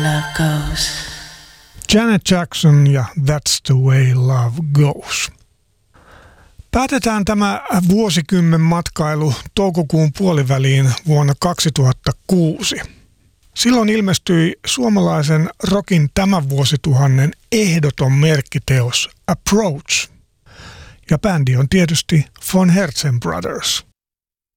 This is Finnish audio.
love goes. Janet Jackson ja That's the way love goes. Päätetään tämä vuosikymmen matkailu toukokuun puoliväliin vuonna 2006. Silloin ilmestyi suomalaisen rockin tämän vuosituhannen ehdoton merkkiteos Approach. Ja bändi on tietysti Von Herzen Brothers.